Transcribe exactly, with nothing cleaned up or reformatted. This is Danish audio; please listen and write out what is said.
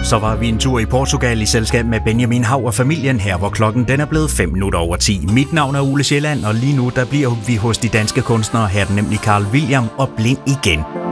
Så var vi en tur i Portugal i selskab med Benjamin Hav og familien her, hvor klokken den er blevet fem minutter over ti. Mit navn er Ole Sjælland, og lige nu der bliver vi hos de danske kunstnere. Her er den nemlig Carl William og Blind igen.